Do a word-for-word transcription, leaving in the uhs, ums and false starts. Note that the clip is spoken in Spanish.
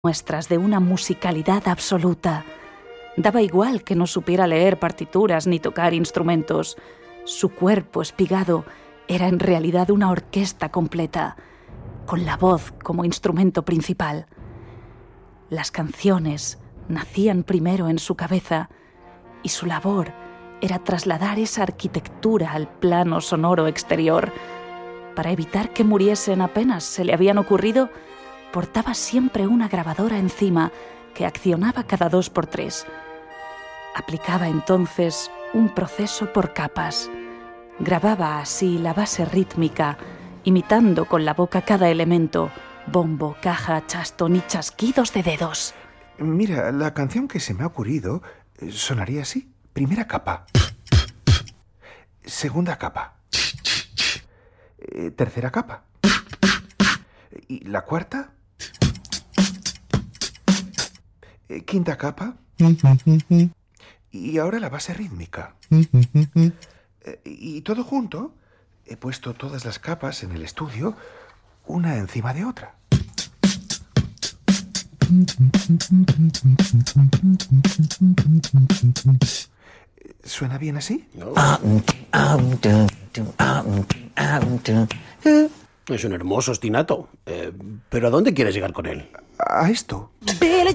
muestras de una musicalidad absoluta. Daba igual que no supiera leer partituras ni tocar instrumentos. Su cuerpo espigado era en realidad una orquesta completa, con la voz como instrumento principal. Las canciones nacían primero en su cabeza y su labor era trasladar esa arquitectura al plano sonoro exterior. Para evitar que muriesen apenas se le habían ocurrido, portaba siempre una grabadora encima que accionaba cada dos por tres. Aplicaba entonces un proceso por capas. Grababa así la base rítmica, imitando con la boca cada elemento: bombo, caja, chastón y chasquidos de dedos. Mira, la canción que se me ha ocurrido sonaría así. Primera capa. Segunda capa. Eh, tercera capa. Y la cuarta. Eh, quinta capa. Y ahora la base rítmica. Eh, y todo junto, he puesto todas las capas en el estudio, una encima de otra. ¿Suena bien así? No. Es un hermoso ostinato. Eh, ¿Pero a dónde quieres llegar con él? A esto.